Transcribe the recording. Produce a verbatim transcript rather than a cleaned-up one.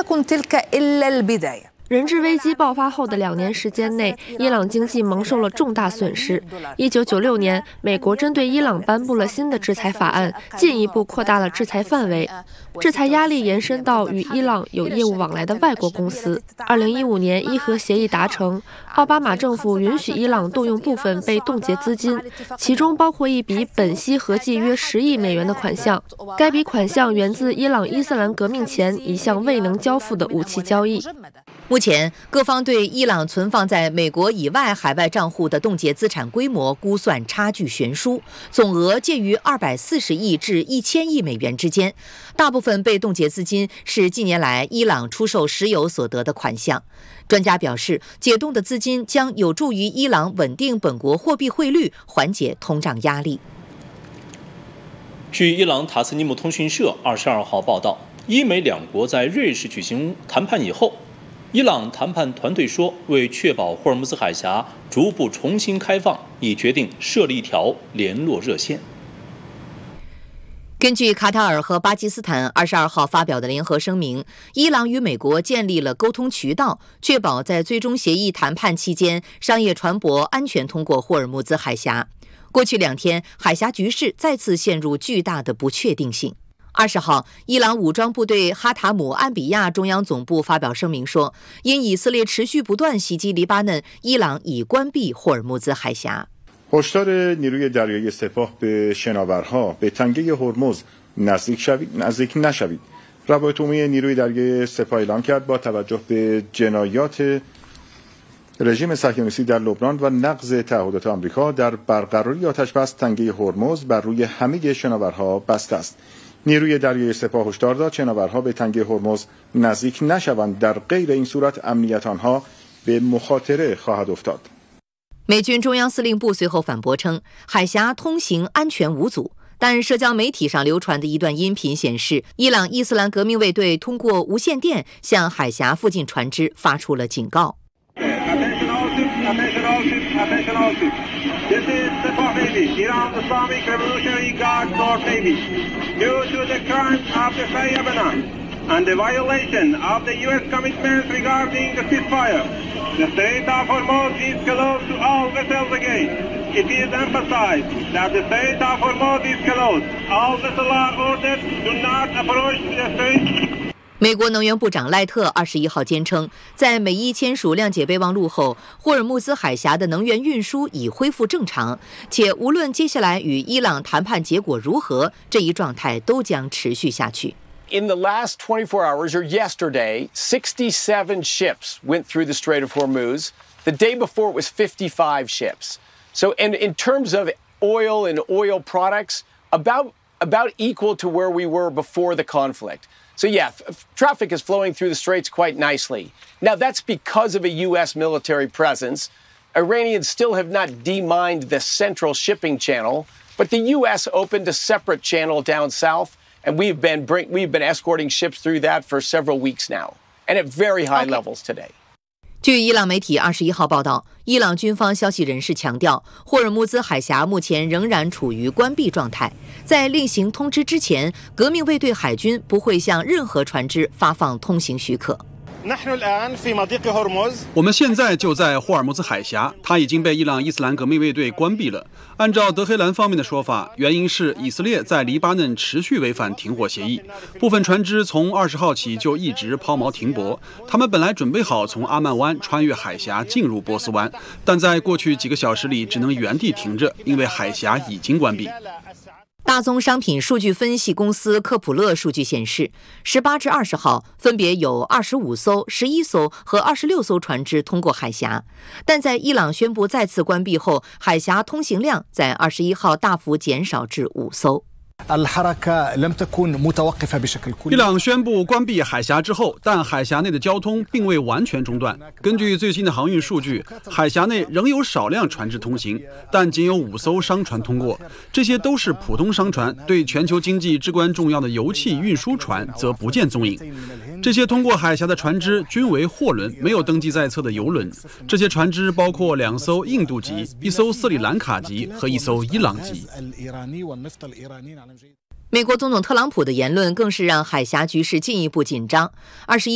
تكن تلك إلا البداية。 人质危机爆发后的两年时间内，伊朗经济蒙受了重大损失。一九九六年，美国针对伊朗颁布了新的制裁法案，进一步扩大了制裁范围。制裁压力延伸到与伊朗有业务往来的外国公司。二零一五年，伊核协议达成，奥巴马政府允许伊朗动用部分被冻结资金，其中包括一笔本息合计约十亿美元的款项。该笔款项源自伊朗伊斯兰革命前一项未能交付的武器交易。 目前，各方对伊朗存放在美国以外海外账户的冻结资产规模估算差距悬殊，总额介于二百四十亿至一千亿美元之间。大部分被冻结资金是近年来伊朗出售石油所得的款项。专家表示，解冻的资金将有助于伊朗稳定本国货币汇率，缓解通胀压力。 据伊朗塔斯尼姆通讯社二十二号报道，伊美两国在瑞士举行谈判以后，伊朗谈判团队说，为确保霍尔木兹海峡逐步重新开放，已决定设立一条联络热线。 根据卡塔尔和巴基斯坦二十二号发表的联合声明，伊朗与美国建立了沟通渠道，确保在最终协议谈判期间，商业船舶安全通过霍尔木兹海峡。过去两天，海峡局势再次陷入巨大的不确定性。二十号，伊朗武装部队哈塔姆安比亚中央总部发表声明说，因以色列持续不断袭击黎巴嫩，伊朗已关闭霍尔木兹海峡。 هشدار نیروی دریایی سپاه به شناورها به تنگه هرمز نزدیک شوید نزدیک نشوید. روابط عمومی نیروی دریایی سپاه اعلام کرد با توجه به جنایات رژیم صهیونیستی در لبنان و نقض تعهدات آمریکا در برقراری آتش‌بس تنگه هرمز بر روی همه شناورها بسته است. نیروی دریایی سپاه هشدار داد شناورها به تنگه هرمز نزدیک نشوند، در غیر این صورت امنیت آنها به مخاطره خواهد افتاد。 美军中央司令部随后反驳称，海峡通行安全无阻。但社交媒体上流传的一段音频显示，伊朗伊斯兰革命卫队通过无线电向海峡附近船只发出了警告。 This is Sepah Navy, Iran Islamic Revolutionary Guard North Navy. Due to the crimes of the Lebanon and the violation of the U S commitments regarding the ceasefire, the Strait of Hormuz is closed to all vessels again. It is emphasized that the Strait of Hormuz is closed. All vessels are ordered to not approach the strait. 美国能源部长赖特二十一号坚称，在美伊签署谅解备忘录后，霍尔木兹海峡的能源运输已恢复正常，且无论接下来与伊朗谈判结果如何，这一状态都将持续下去。 In the last twenty-four hours, or yesterday, sixty-seven ships went through the Strait of Hormuz. The day before, it was fifty-five ships. So, and in terms of oil and oil products, about about equal to where we were before the conflict. So yeah, f- traffic is flowing through the straits quite nicely. Now that's because of a U S military presence. Iranians still have not demined the central shipping channel, but the U S opened a separate channel down south, and we've been bring, we've been escorting ships through that for several weeks now, and at very high okay. levels today. 据伊朗媒体二十一号报道，伊朗军方消息人士强调，霍尔木兹海峡目前仍然处于关闭状态。在另行通知之前，革命卫队海军不会向任何船只发放通行许可。 我们现在就在霍尔木兹海峡，它已经被伊朗伊斯兰革命卫队关闭了。按照德黑兰方面的说法，原因是以色列在黎巴嫩持续违反停火协议，部分船只从二十号起就一直抛锚停泊。他们本来准备好从阿曼湾穿越海峡进入波斯湾，但在过去几个小时里只能原地停着，因为海峡已经关闭。 大宗商品数据分析公司科普勒数据显示，十八至二十号分别有二十五艘、十一艘和二十六艘船只通过海峡，但在伊朗宣布再次关闭后，海峡通行量在二十一号大幅减少至五艘。 伊朗宣布关闭海峡之后，但海峡内的交通并未完全中断。根据最新的航运数据，海峡内仍有少量船只通行，但仅有五艘商船通过，这些都是普通商船，对全球经济至关重要的油气运输船则不见踪影。这些通过海峡的船只均为货轮，没有登记在册的油轮。这些船只包括两艘印度籍、一艘斯里兰卡籍和一艘伊朗籍。 美国总统特朗普的言论更是让海峡局势进一步紧张。二十一